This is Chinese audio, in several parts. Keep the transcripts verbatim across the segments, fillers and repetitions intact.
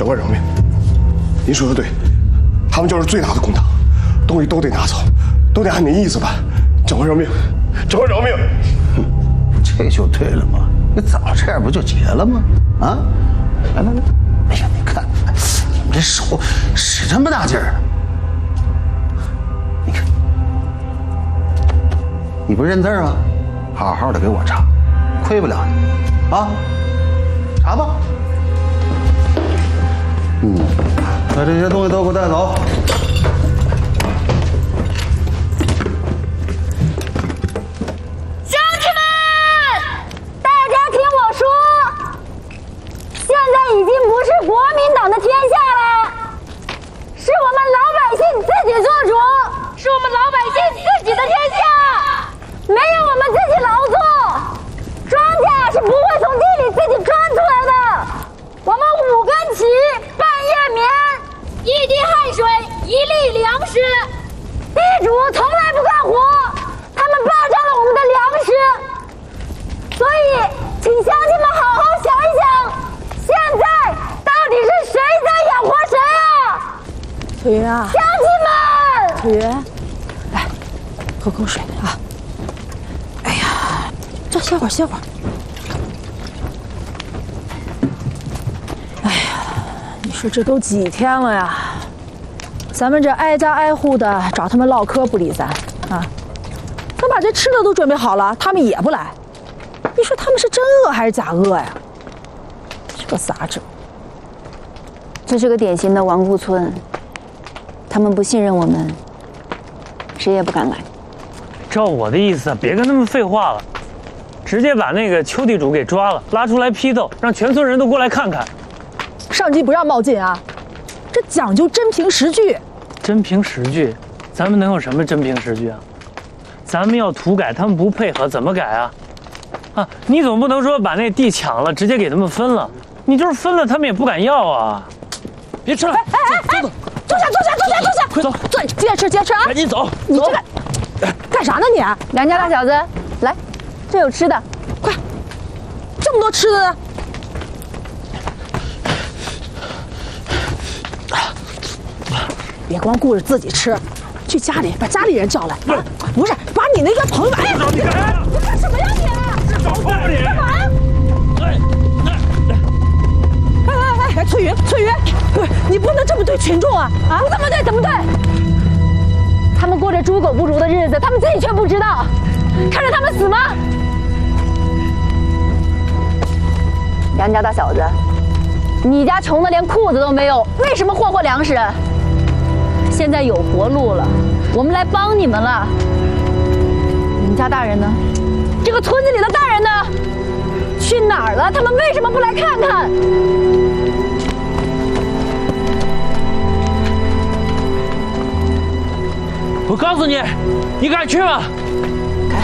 整个饶命。您说的对，他们就是最大的公党，东西都得拿走，都得按您意思办，整个饶命，整个饶命。 哼，这就对了嘛，你早这样不就结了吗？啊，来来来，哎呀，你看，你这手使这么大劲儿，你看，你不认字吗？好好的给我查，亏不了你啊，查吧。嗯，把这些东西都给我带走。 乡亲们，大家听我说，现在已经不是国民党的天下了，是我们老百姓自己做主，是我们老百姓自己的天下。没有我们自己劳作，庄稼是不会从地里自己钻出来的。我们五更起，半夜眠，一滴汗水，一粒粮食。地主从来不干活，他们霸占了我们的粮食。所以，请乡亲们好好想一想，现在到底是谁在养活谁啊？ 翠云啊， 乡亲们， 翠云，来，喝口水啊。哎呀，这歇会儿歇会儿。哎呀，你说这都几天了呀？咱们这挨家挨户的找他们唠嗑不理咱啊，咱把这吃的都准备好了，他们也不来。你说他们是真饿还是假饿呀？这咋整？ 这是个典型的亡故村，他们不信任我们，谁也不敢来。 照我的意思，别跟他们废话了，直接把那个邱地主给抓了，拉出来批斗，让全村人都过来看看。 上级不让冒进啊，这讲究真凭实据。 真凭实据，咱们能有什么真凭实据啊？咱们要土改，他们不配合，怎么改啊？啊，你总不能说把那地抢了，直接给他们分了？你就是分了，他们也不敢要啊！ 别吃了， 哎哎哎，坐下坐下坐下坐下， 快走， 坐，接着吃接着吃啊！ 赶紧走， 你这个干啥呢你？ 梁家大小子，来，这有吃的， 快，这么多吃的呢。别光顾着自己吃，去家里把家里人叫来。啊、不是，把你那个朋友，哎， 你干啥？ 你干什么呀你？ 是找我你干嘛？ 哎哎哎哎，翠云，翠云，不是你不能这么对群众啊！啊， 怎么对？怎么对？他们过着猪狗不如的日子，他们自己却不知道，看着他们死吗？ 梁家大小子，你家穷的连裤子都没有，为什么霍霍粮食？现在有活路了，我们来帮你们了。你们家大人呢？ 这个村子里的大人呢？去哪儿了？他们为什么不来看看？ 我告诉你，你敢去吗？ 敢。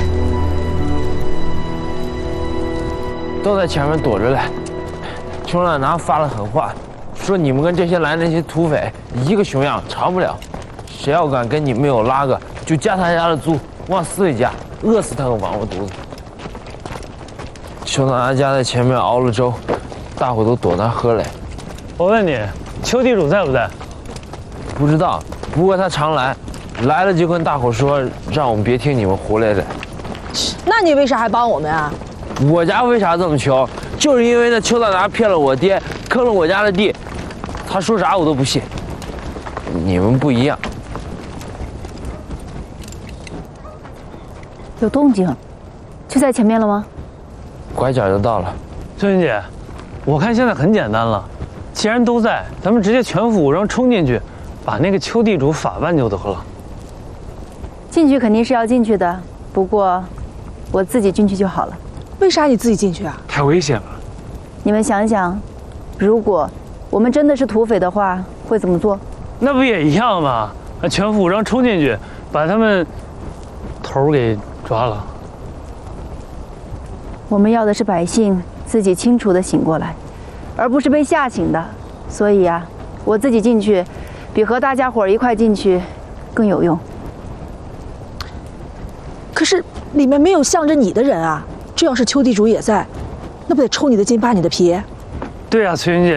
都在前面躲着嘞。邱大拿发了狠话，说你们跟这些来那些土匪一个熊样，长不了。谁要敢跟你们有拉个，就加他家的租，往死里加，饿死他个王八犊子。邱大拿家在前面熬了粥，大伙都躲那喝嘞。 我问你，邱地主在不在？ 不知道，不过他常来，来了就跟大伙说，让我们别听你们胡来的。 那你为啥还帮我们啊？ 我家为啥这么穷？就是因为那邱大拿骗了我爹，坑了我家的地，他说啥我都不信。你们不一样。 有动静，就在前面了吗？ 拐角就到了。 翠云姐，我看现在很简单了，既然都在，咱们直接全副武装冲进去，把那个邱地主法办就得了。 进去肯定是要进去的，不过我自己进去就好了。 为啥你自己进去啊？ 太危险了。 你们想想，如果我们真的是土匪的话，会怎么做？ 那不也一样吗？全副武装冲进去，把他们头给抓了。 我们要的是百姓自己清楚地醒过来，而不是被吓醒的。所以啊，我自己进去，比和大家伙儿一块进去更有用。 可是里面没有向着你的人啊！这要是邱地主也在，那不得抽你的筋扒你的皮？ 对啊，崔云姐。